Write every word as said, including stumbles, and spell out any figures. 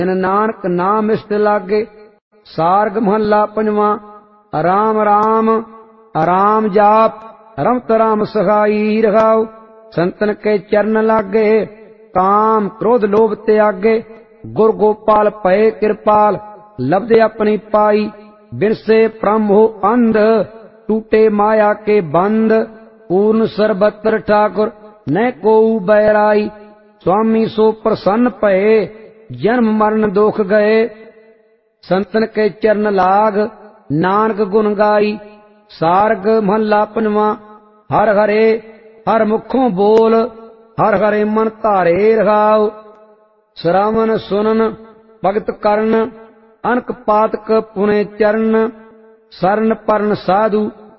तिन नानक नाम इष्ट लागे। सारग महला पंजवां। राम राम राम जाप रमत राम सहाई रहाओ। संतन के चरण लागे काम क्रोध लोभ त्यागे। गुर गोपाल पए कृपाल लब्धे अपनी पाई। बिरसे प्रम हो अंध टूटे माया के बंद। पूर्ण सर्वत्र ठाकुर न को बैराई। स्वामी सो प्रसन्न भये जन्म मरण दुख गए। संतन के चरण लाग नानक गुण गाई। सारग महला पंजवां। हर हरे हर मुखों बोल हर हरे मन धारे रहाओ। श्रवण सुनन भगत करन अनक पातक पुने चरण। शरण परन साधु